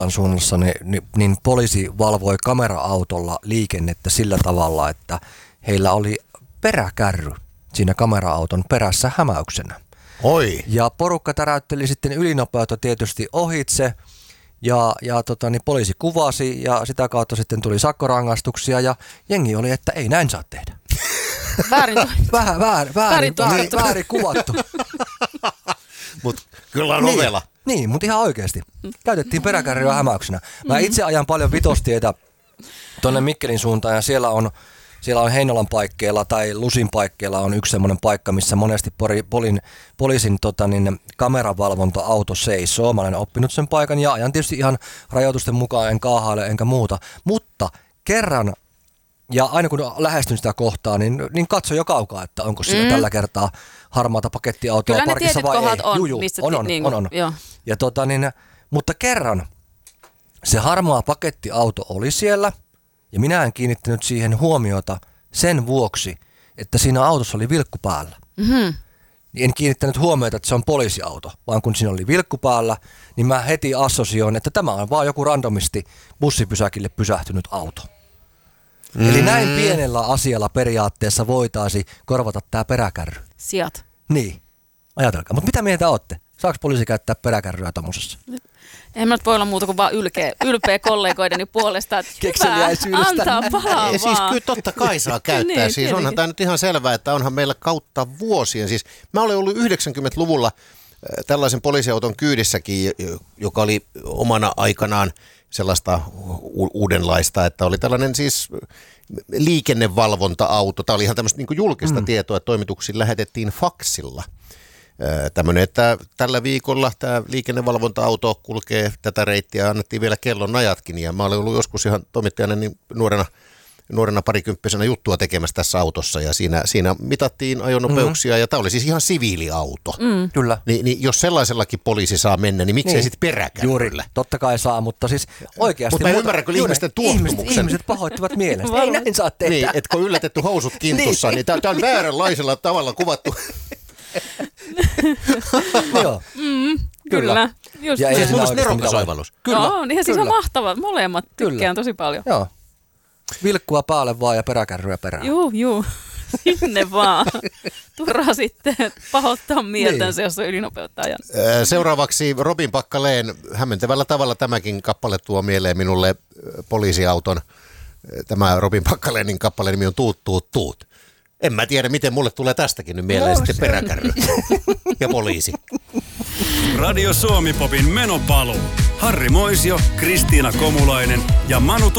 suunnassa niin poliisi valvoi kamera-autolla liikennettä sillä tavalla, että heillä oli peräkärry siinä kamera-auton perässä hämäyksenä. Oi. Ja porukka täräytteli sitten ylinopeutta tietysti ohitse ja poliisi kuvasi ja sitä kautta sitten tuli sakkorangaistuksia ja jengi oli, että ei näin saa tehdä. Väärin kuvattu. Mutta kyllä on ovela. Niin, mutta ihan oikeasti. Käytettiin peräkärryä hämäyksenä. Mä itse ajan paljon Vitostietä tuonne Mikkelin suuntaan ja siellä on Heinolan paikkeilla tai Lusin paikkeilla on yksi semmoinen paikka, missä monesti poliisin kameravalvonta-auto seisoo. Mä olen oppinut sen paikan ja ajan tietysti ihan rajoitusten mukaan, en kaahaile enkä muuta. Mutta kerran, ja aina kun lähestyn sitä kohtaa, niin katso jo kaukaa, että onko siellä tällä kertaa harmaata pakettiautoa kyllä parkissa vai ei. Kyllä ne tietyt kohdat on. On. Joo. Ja mutta kerran se harmaa pakettiauto oli siellä, ja minä en kiinnittänyt siihen huomiota sen vuoksi, että siinä autossa oli vilkku päällä. Mm-hmm. En kiinnittänyt huomiota, että se on poliisiauto, vaan kun siinä oli vilkku päällä, niin mä heti assosioin, että tämä on vaan joku randomisti bussipysäkille pysähtynyt auto. Eli näin pienellä asialla periaatteessa voitaisiin korvata tämä peräkärry. Sijat. Niin, ajatelkaa. Mutta mitä mieltä olette? Saako poliisi käyttää peräkärryä tommosessa? En mä nyt voi olla muuta kuin vaan ylpeä kollegoideni puolesta, että kekseliäisyydestä. Antaa palaa vaan. Siis kyllä totta kai saa käyttää. Niin, siis onhan tämä nyt ihan selvää, että onhan meillä kautta vuosien. Siis mä olen ollut 90-luvulla tällaisen poliisiauton kyydissäkin, joka oli omana aikanaan sellaista uudenlaista, että oli tällainen siis liikennevalvonta-auto. Tämä oli ihan tämmöistä niin kuin julkista tietoa, että toimituksiin lähetettiin faksilla. Tämmöinen, että tällä viikolla tämä liikennevalvonta-auto kulkee tätä reittiä ja annettiin vielä kellonajatkin. Ja mä olen ollut joskus ihan toimittajana niin nuorena parikymppisenä juttua tekemässä tässä autossa ja siinä mitattiin ajonopeuksia ja tämä oli siis ihan siviiliauto. Kyllä. Niin jos sellaisellakin poliisi saa mennä, niin miksei sitten peräkärryllä? Juuri, totta kai saa, mutta siis oikeasti. Mutta mä ymmärrän kyllä ihmisten tuottumuksen. Ihmiset pahoittivat mielessä. Ei näin saa tehdä. Niin, että kun yllätetty housut kintussa, niin tämä on vääränlaisella tavalla kuvattu. Joo. Kyllä. Ja ei se olisi nerokas oivallus. Kyllä. Joo, niinhän siis on mahtavat. Molemmat tykkään tosi paljon. Joo. Vilkkua päälle vaan ja peräkärryä perään. Juu. Sinne vaan. Turha sitten pahoittaa mieltänsä, jos on ylinopeutta ajan. Seuraavaksi Robin Packaleen hämmentävällä tavalla tämäkin kappale tuo mieleen minulle poliisiauton. Tämä Robin Packalenin kappaleen nimi on Tuut, tuut, tuut. En mä tiedä, miten mulle tulee tästäkin nyt mieleen sitten peräkärry ja poliisi. Radio Suomi Popin menopaluu. Harri Moisio, Kristiina Komulainen ja Manu